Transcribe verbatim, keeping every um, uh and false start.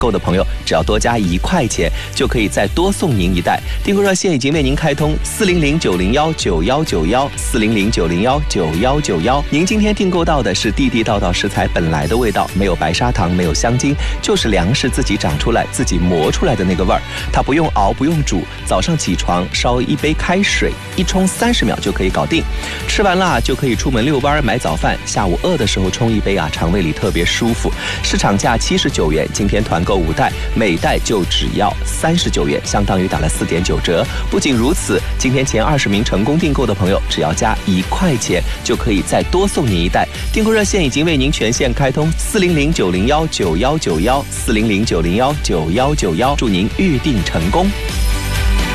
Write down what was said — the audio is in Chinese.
购的朋友只要多加一块钱，就可以再多送您一袋。订购热线已经为您开通四零零九零幺九幺九幺四零零九零幺九幺九幺。您今天订购到的是地地道道食材本来的味道，没有白砂糖，没有香精，就是粮食自己长出来、自己磨出来的那个味儿。它不用熬，不用煮，早上起床烧一杯开水，一冲三十秒就可以搞定。吃完了就可以出门遛弯、买早饭，下午饿的时候冲一杯啊，肠胃里特别舒服。市场价七十九元，今天团购五袋，每袋就只要三十九元，相当于打了四点九折。不仅如此，今天前二十名成功订购的朋友，只要加一块钱，就可以再多送您一袋。订购热线已经为您全线开通四零零九零幺九幺九幺四零零九零幺九幺九幺，祝您预订成功。